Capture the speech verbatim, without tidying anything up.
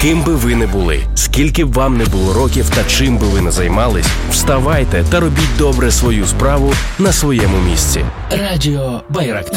Ким би ви не були, скільки б вам не було років та чим би ви не займались, вставайте та робіть добре свою справу на своєму місці. Радіо Байрактар.